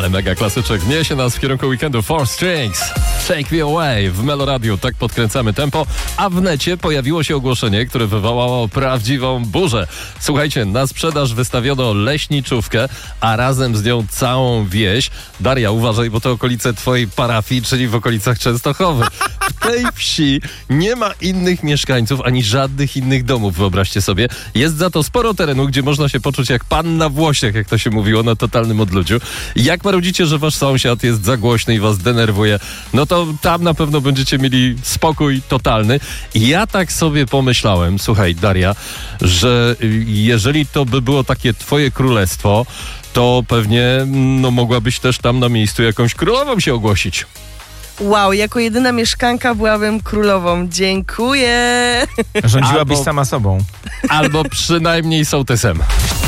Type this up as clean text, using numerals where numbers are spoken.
Ale mega klasyczek niesie nas w kierunku weekendu. Four Strings, Take Me Away w Meloradiu. Tak podkręcamy tempo, a w necie pojawiło się ogłoszenie, które wywołało prawdziwą burzę. Słuchajcie, na sprzedaż wystawiono leśniczówkę, a razem z nią całą wieś. Daria, uważaj, bo to okolice twojej parafii, czyli w okolicach Częstochowy. W tej wsi nie ma innych mieszkańców, ani żadnych innych domów, wyobraźcie sobie. Jest za to sporo terenu, gdzie można się poczuć jak pan na Włościach, jak to się mówiło, na totalnym odludziu. Jak marudzicie, że wasz sąsiad jest za głośny i was denerwuje, no to tam na pewno będziecie mieli spokój totalny. I ja tak sobie pomyślałem, słuchaj Daria, że jeżeli to by było takie twoje królestwo, to pewnie mogłabyś też tam na miejscu jakąś królową się ogłosić. Wow, jako jedyna mieszkanka byłabym królową. Dziękuję. Rządziłabyś sama sobą. Albo przynajmniej sołtysem.